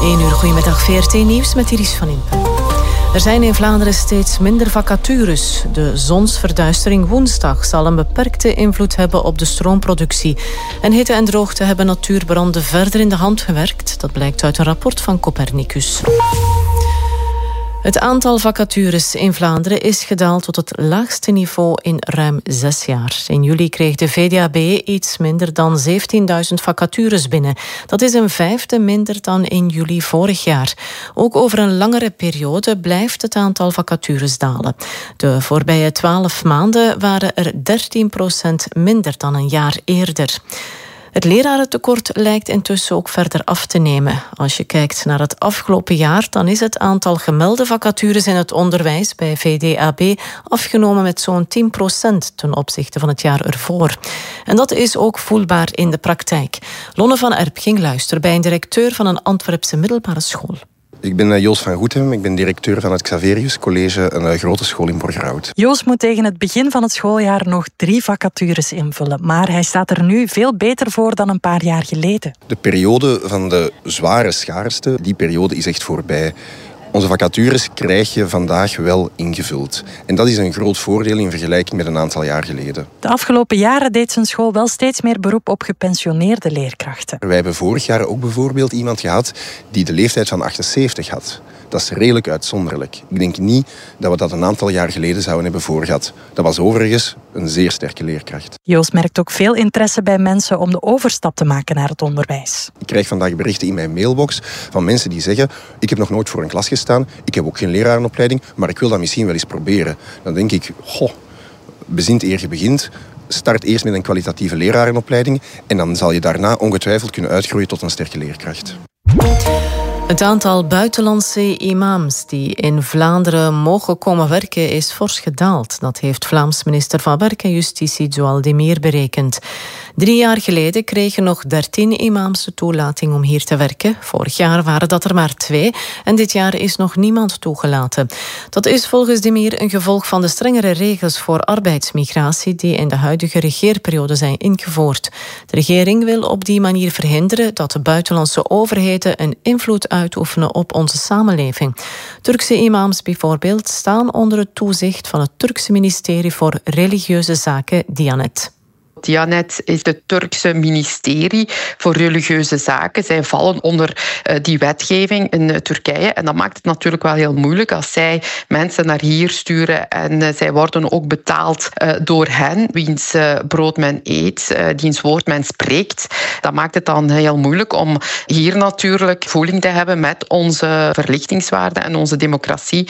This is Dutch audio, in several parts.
1 uur, goedemiddag, VRT Nieuws met Iris van Impen. Er zijn in Vlaanderen steeds minder vacatures. De zonsverduistering woensdag zal een beperkte invloed hebben op de stroomproductie. En hitte en droogte hebben natuurbranden verder in de hand gewerkt. Dat blijkt uit een rapport van Copernicus. Het aantal vacatures in Vlaanderen is gedaald tot het laagste niveau in ruim 6 jaar. In juli kreeg de VDAB iets minder dan 17.000 vacatures binnen. Dat is een vijfde minder dan in juli vorig jaar. Ook over een langere periode blijft het aantal vacatures dalen. De voorbije 12 maanden waren er 13% minder dan een jaar eerder. Het lerarentekort lijkt intussen ook verder af te nemen. Als je kijkt naar het afgelopen jaar, dan is het aantal gemelde vacatures in het onderwijs bij VDAB afgenomen met zo'n 10% ten opzichte van het jaar ervoor. En dat is ook voelbaar in de praktijk. Lonne van Erp ging luisteren bij een directeur van een Antwerpse middelbare school. Ik ben Joost van Goethem, ik ben directeur van het Xaverius College, een grote school in Borgerhout. Joost moet tegen het begin van het schooljaar nog 3 vacatures invullen, maar hij staat er nu veel beter voor dan een paar jaar geleden. De periode van de zware schaarste, die periode is echt voorbij. Onze vacatures krijg je vandaag wel ingevuld. En dat is een groot voordeel in vergelijking met een aantal jaar geleden. De afgelopen jaren deed zijn school wel steeds meer beroep op gepensioneerde leerkrachten. Wij hebben vorig jaar ook bijvoorbeeld iemand gehad die de leeftijd van 78 had. Dat is redelijk uitzonderlijk. Ik denk niet dat we dat een aantal jaar geleden zouden hebben voorgehad. Dat was overigens een zeer sterke leerkracht. Joost merkt ook veel interesse bij mensen om de overstap te maken naar het onderwijs. Ik krijg vandaag berichten in mijn mailbox van mensen die zeggen: ik heb nog nooit voor een klas gestaan, ik heb ook geen lerarenopleiding, maar ik wil dat misschien wel eens proberen. Dan denk ik, bezint eer je begint. Start eerst met een kwalitatieve lerarenopleiding en dan zal je daarna ongetwijfeld kunnen uitgroeien tot een sterke leerkracht. Het aantal buitenlandse imams die in Vlaanderen mogen komen werken is fors gedaald. Dat heeft Vlaams minister van Werk en Justitie Joël Demir berekend. 3 jaar geleden kregen nog 13 imams de toelating om hier te werken. Vorig jaar waren dat er maar 2 en dit jaar is nog niemand toegelaten. Dat is volgens Demir een gevolg van de strengere regels voor arbeidsmigratie die in de huidige regeerperiode zijn ingevoerd. De regering wil op die manier verhinderen dat de buitenlandse overheden een invloed uitoefenen op onze samenleving. Turkse imams bijvoorbeeld staan onder het toezicht van het Turkse ministerie voor religieuze zaken, Diyanet. Diyanet is het Turkse ministerie voor religieuze zaken. Zij vallen onder die wetgeving in Turkije. En dat maakt het natuurlijk wel heel moeilijk als zij mensen naar hier sturen. En zij worden ook betaald door hen, wiens brood men eet, diens woord men spreekt. Dat maakt het dan heel moeilijk om hier natuurlijk voeling te hebben met onze verlichtingswaarden en onze democratie.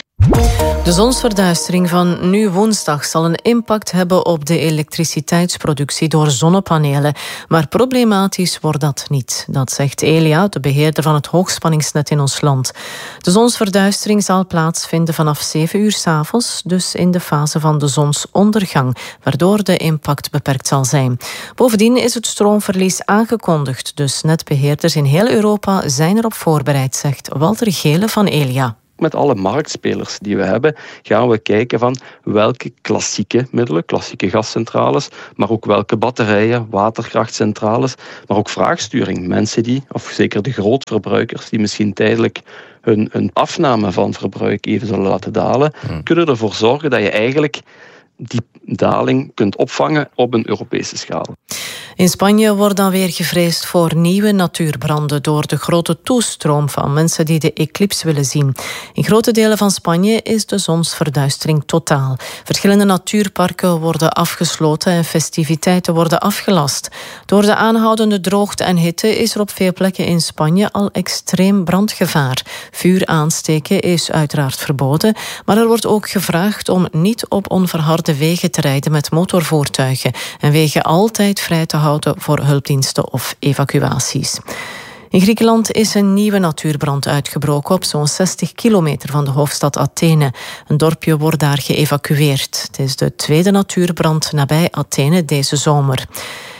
De zonsverduistering van nu woensdag zal een impact hebben op de elektriciteitsproductie door zonnepanelen. Maar problematisch wordt dat niet. Dat zegt Elia, de beheerder van het hoogspanningsnet in ons land. De zonsverduistering zal plaatsvinden vanaf 7 uur 's avonds, dus in de fase van de zonsondergang, waardoor de impact beperkt zal zijn. Bovendien is het stroomverlies aangekondigd, dus netbeheerders in heel Europa zijn erop voorbereid, zegt Walter Gele van Elia. Met alle marktspelers die we hebben, gaan we kijken van welke klassieke middelen, klassieke gascentrales, maar ook welke batterijen, waterkrachtcentrales, maar ook vraagsturing. Mensen die, of zeker de grootverbruikers, die misschien tijdelijk hun afname van verbruik even zullen laten dalen, kunnen ervoor zorgen dat je eigenlijk die daling kunt opvangen op een Europese schaal. In Spanje wordt dan weer gevreesd voor nieuwe natuurbranden door de grote toestroom van mensen die de eclips willen zien. In grote delen van Spanje is de zonsverduistering totaal. Verschillende natuurparken worden afgesloten en festiviteiten worden afgelast. Door de aanhoudende droogte en hitte is er op veel plekken in Spanje al extreem brandgevaar. Vuur aansteken is uiteraard verboden, maar er wordt ook gevraagd om niet op onverharde wegen te rijden met motorvoertuigen en wegen altijd vrij te houden voor hulpdiensten of evacuaties. In Griekenland is een nieuwe natuurbrand uitgebroken op zo'n 60 kilometer van de hoofdstad Athene. Een dorpje wordt daar geëvacueerd. Het is de tweede natuurbrand nabij Athene deze zomer.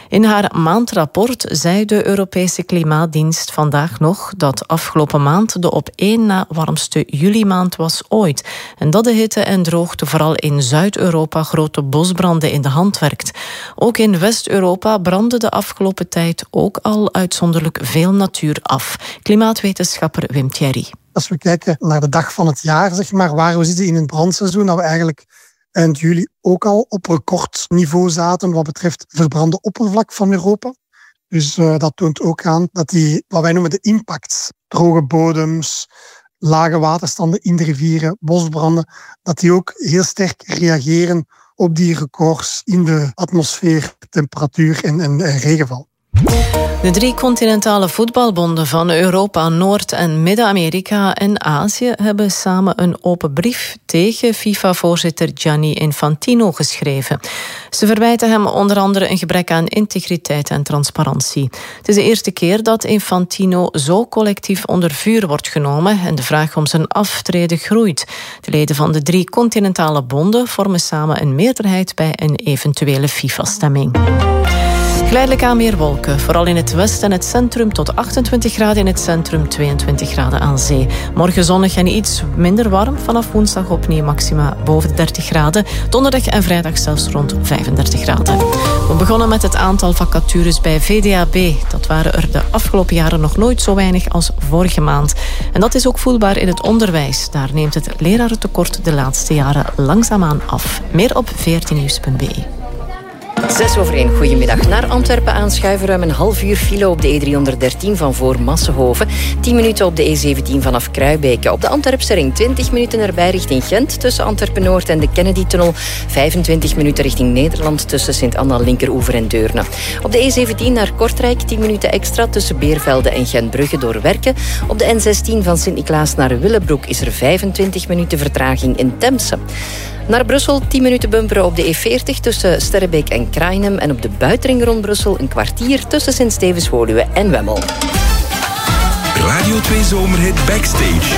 In haar maandrapport zei de Europese Klimaatdienst vandaag nog dat afgelopen maand de op één na warmste julimaand was ooit. En dat de hitte en droogte vooral in Zuid-Europa grote bosbranden in de hand werkt. Ook in West-Europa brandde de afgelopen tijd ook al uitzonderlijk veel natuur af. Klimaatwetenschapper Wim Thierry. Als we kijken naar de dag van het jaar, zeg maar, waar we zitten in het brandseizoen, dat we eigenlijk eind juli ook al op recordniveau zaten wat betreft verbrande oppervlak van Europa. Dus dat toont ook aan dat die, wat wij noemen de impacts, droge bodems, lage waterstanden in de rivieren, bosbranden, dat die ook heel sterk reageren op die records in de atmosfeer, temperatuur en regenval. De 3 continentale voetbalbonden van Europa, Noord- en Midden-Amerika en Azië hebben samen een open brief tegen FIFA-voorzitter Gianni Infantino geschreven. Ze verwijten hem onder andere een gebrek aan integriteit en transparantie. Het is de eerste keer dat Infantino zo collectief onder vuur wordt genomen en de vraag om zijn aftreden groeit. De leden van de 3 continentale bonden vormen samen een meerderheid bij een eventuele FIFA-stemming. Geleidelijk aan meer wolken, vooral in het westen en het centrum tot 28 graden in het centrum, 22 graden aan zee. Morgen zonnig en iets minder warm, vanaf woensdag opnieuw maxima boven de 30 graden. Donderdag en vrijdag zelfs rond 35 graden. We begonnen met het aantal vacatures bij VDAB. Dat waren er de afgelopen jaren nog nooit zo weinig als vorige maand. En dat is ook voelbaar in het onderwijs. Daar neemt het lerarentekort de laatste jaren langzaamaan af. Meer op 14nieuws.be. 6:06, goedemiddag. Naar Antwerpen aanschuiven, ruim een half uur file op de E313 van voor Massenhoven. 10 minuten op de E17 vanaf Kruibeke. Op de Antwerpse ring 20 minuten erbij richting Gent tussen Antwerpen-Noord en de Kennedy-tunnel. 25 minuten richting Nederland tussen Sint-Anna, Linkeroever en Deurne. Op de E17 naar Kortrijk 10 minuten extra tussen Beervelde en Gentbrugge door Werken. Op de N16 van Sint-Niklaas naar Willebroek is er 25 minuten vertraging in Temse. Naar Brussel 10 minuten bumperen op de E40 tussen Sterrebeek en Krainem. En op de buitenring rond Brussel een kwartier tussen Sint-Stevens-Woluwe en Wemmel. Radio 2 Zomerhit Backstage.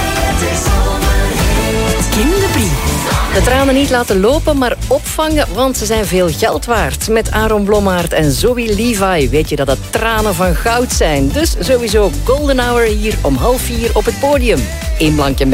Kim de Brie. De tranen niet laten lopen, maar opvangen, want ze zijn veel geld waard. Met Aaron Blommaert en Zoe Levi weet je dat het tranen van goud zijn. Dus sowieso Golden Hour hier om 3:30 op het podium. 1 blanke